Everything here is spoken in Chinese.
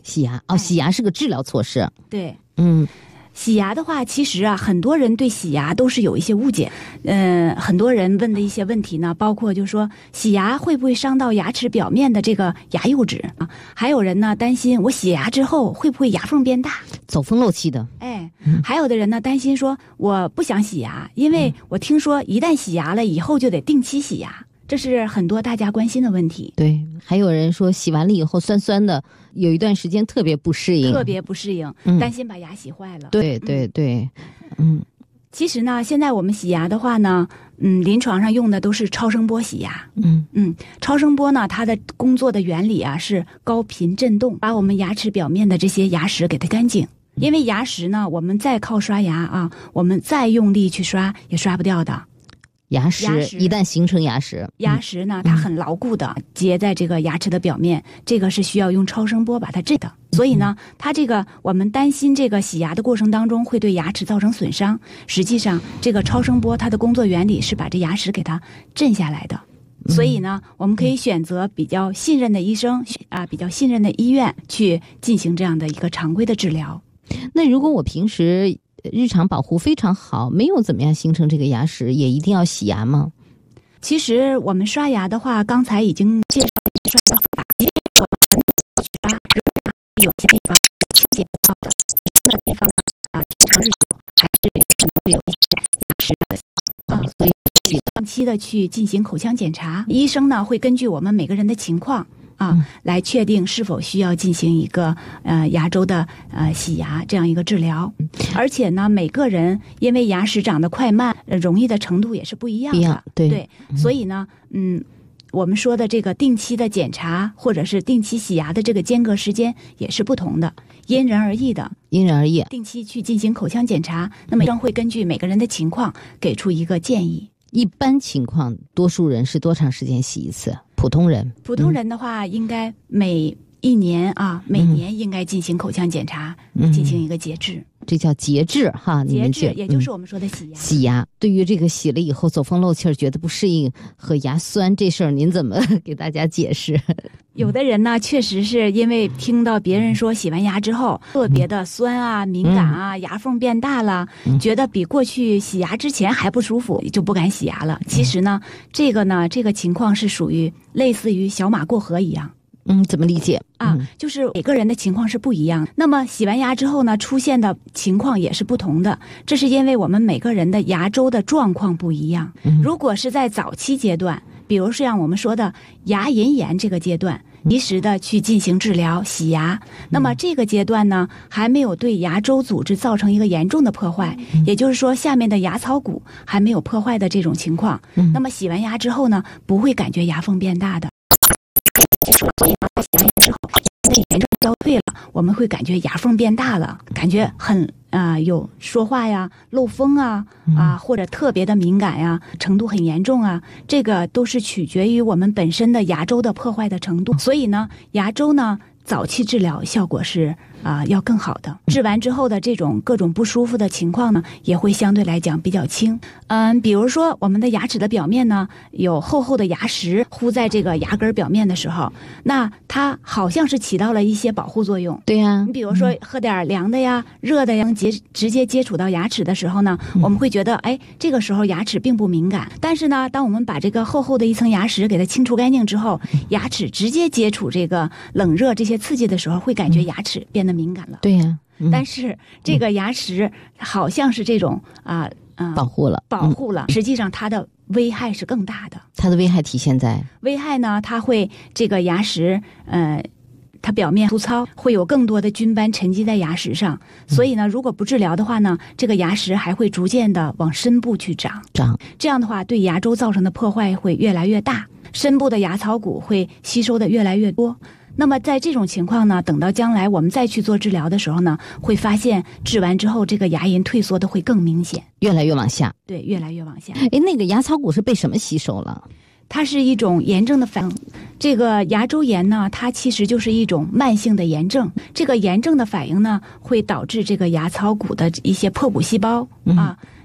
洗牙洗牙是个治疗措施。 对，洗牙的话，其实啊，很多人对洗牙都是有一些误解。很多人问的一些问题呢，包括就是说，洗牙会不会伤到牙齿表面的这个牙釉质啊？还有人呢担心我洗牙之后会不会牙缝变大， 走风漏气的。 还有的人呢担心说我不想洗牙，因为我听说一旦洗牙了以后就得定期洗牙。这是很多大家关心的问题。 对，还有人说洗完了以后酸酸的，有一段时间特别不适应，担心把牙洗坏了。 对对对， 其实呢，现在我们洗牙的话呢，临床上用的都是超声波洗牙。超声波呢，它的工作的原理啊是高频振动，把我们牙齿表面的这些牙石给它干净。因为牙石呢，我们再靠刷牙啊，我们再用力去刷也刷不掉的。 牙石一旦形成牙石呢，它很牢固的结在这个牙齿的表面，这个是需要用超声波把它震的。所以呢，它这个我们担心这个洗牙的过程当中会对牙齿造成损伤，实际上这个超声波它的工作原理是把这牙石给它震下来的。所以呢，我们可以选择比较信任的医生比较信任的医院去进行这样的一个常规的治疗。 那如果我平时日常保护非常好，没有怎么样形成这个牙石，也一定要洗牙吗？ 其实我们刷牙的话，刚才已经介绍了刷牙方法，因为我们刷有些地方清洁不到的，这个地方呢长日久还是可能会有一些牙石的所以定期的去进行口腔检查，医生呢会根据我们每个人的情况来确定是否需要进行一个牙周的洗牙这样一个治疗。而且呢，每个人因为牙石长得快慢，容易的程度也是不一样的。对，所以呢，我们说的这个定期的检查或者是定期洗牙的这个间隔时间也是不同的，因人而异的。定期去进行口腔检查，那么医生会根据每个人的情况给出一个建议。 一般情况，多数人是多长时间洗一次？普通人的话，应该每年应该进行口腔检查，进行一个节制。 这叫节制哈， 节制也就是我们说的洗牙。 对于这个洗了以后走风漏气儿觉得不适应和牙酸这事儿，您怎么给大家解释？ 有的人呢，确实是因为听到别人说洗完牙之后特别的酸敏感牙缝变大了，觉得比过去洗牙之前还不舒服，就不敢洗牙了。其实呢，这个情况是属于类似于小马过河一样。 怎么理解就是每个人的情况是不一样，那么洗完牙之后呢，出现的情况也是不同的，这是因为我们每个人的牙周的状况不一样。如果是在早期阶段，比如像我们说的牙龈炎这个阶段，及时的去进行治疗洗牙，那么这个阶段呢，还没有对牙周组织造成一个严重的破坏，也就是说下面的牙槽骨还没有破坏的这种情况，那么洗完牙之后呢，不会感觉牙缝变大的。洗完牙之后，因为严重消退了，我们会感觉牙缝变大了，感觉很有说话呀、漏风或者特别的敏感呀，程度很严重这个都是取决于我们本身的牙周的破坏的程度。所以呢，牙周呢早期治疗效果是要更好的，治完之后的这种各种不舒服的情况呢，也会相对来讲比较轻。比如说我们的牙齿的表面呢有厚厚的牙石糊在这个牙根表面的时候，那它好像是起到了一些保护作用。 对呀， 你比如说喝点凉的呀、热的呀，直接接触到牙齿的时候呢，我们会觉得这个时候牙齿并不敏感。但是呢，当我们把这个厚厚的一层牙石给它清除干净之后，牙齿直接接触这个冷热这些刺激的时候，会感觉牙齿变得敏感了。 对呀， 但是这个牙石好像是这种保护了， 实际上它的危害是更大的。 它的危害体现在危害呢，它会这个牙石它表面粗糙，会有更多的菌斑沉积在牙石上，所以呢，如果不治疗的话呢，这个牙石还会逐渐的往深部去长，这样的话对牙周造成的破坏会越来越大，深部的牙槽骨会吸收的越来越多。那么在这种情况呢，等到将来我们再去做治疗的时候呢，会发现治完之后这个牙龈退缩的会更明显， 越来越往下。 对，越来越往下。 那个牙槽骨是被什么吸收了？ 它是一种炎症的反应。这个牙周炎呢，它其实就是一种慢性的炎症。这个炎症的反应呢，会导致这个牙槽骨的一些破骨细胞